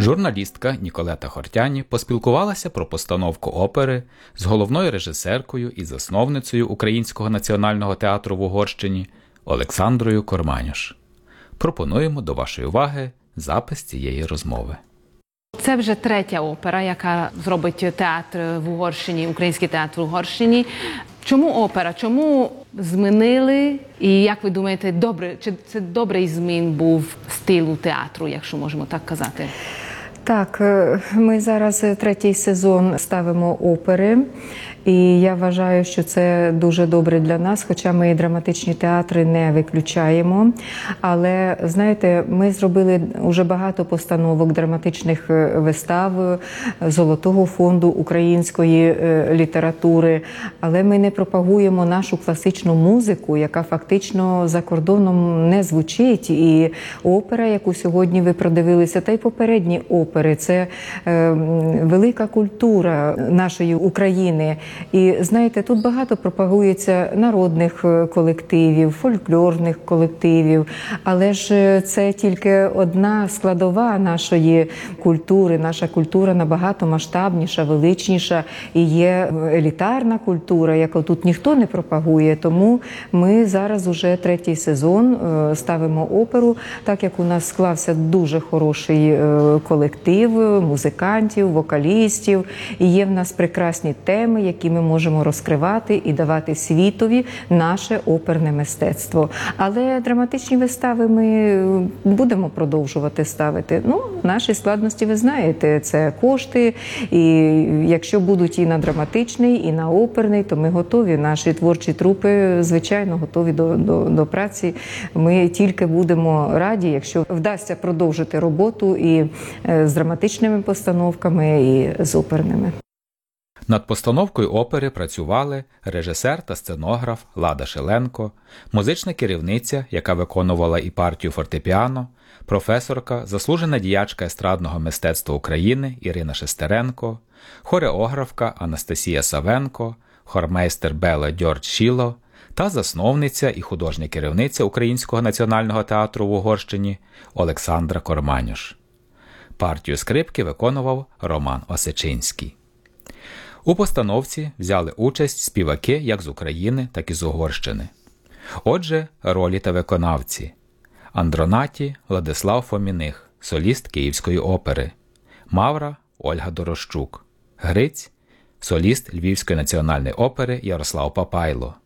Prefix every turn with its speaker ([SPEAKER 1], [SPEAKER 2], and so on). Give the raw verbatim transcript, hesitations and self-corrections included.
[SPEAKER 1] Журналістка Ніколета Хортяні поспілкувалася про постановку опери з головною режисеркою і засновницею Українського національного театру в Угорщині Олександрою Корманюш. Пропонуємо до вашої уваги запис цієї розмови.
[SPEAKER 2] Це вже третя опера, яка зробить театр в Угорщині, український театр в Угорщині. Чому опера? Чому змінили? І як ви думаєте, добре, чи це добрий змін був стилу театру, якщо можемо так казати?
[SPEAKER 3] Так, ми зараз третій сезон ставимо опери, і я вважаю, що це дуже добре для нас, хоча ми драматичні театри не виключаємо. Але, знаєте, ми зробили вже багато постановок драматичних вистав Золотого фонду української літератури, але ми не пропагуємо нашу класичну музику, яка фактично за кордоном не звучить. І опера, яку сьогодні ви продивилися, та й попередні опери, це е, велика культура нашої України. І, знаєте, тут багато пропагується народних колективів, фольклорних колективів, але ж це тільки одна складова нашої культури. Наша культура набагато масштабніша, величніша і є елітарна культура, яку тут ніхто не пропагує. Тому ми зараз уже третій сезон ставимо оперу, так як у нас склався дуже хороший колектив музикантів, вокалістів, і є в нас прекрасні теми, які ми можемо розкривати і давати світові наше оперне мистецтво. Але драматичні вистави ми будемо продовжувати ставити. Ну, наші складності ви знаєте, це кошти, і якщо будуть і на драматичний, і на оперний, то ми готові. Наші творчі трупи, звичайно, готові до, до, до праці. Ми тільки будемо раді, якщо вдасться продовжити роботу і з драматичними постановками, і з оперними.
[SPEAKER 1] Над постановкою опери працювали режисер та сценограф Лада Шеленко, музична керівниця, яка виконувала і партію фортепіано, професорка, заслужена діячка естрадного мистецтва України Ірина Шестеренко, хореографка Анастасія Савенко, хормейстер Бела Дьордж Шіло та засновниця і художня керівниця Українського національного театру в Угорщині Олександра Корманюш. Партію скрипки виконував Роман Осечинський. У постановці взяли участь співаки як з України, так і з Угорщини. Отже, ролі та виконавці. Андронаті Владислав Фоміних, соліст Київської опери. Мавра Ольга Дорощук. Гриць – соліст Львівської національної опери Ярослав Папайло.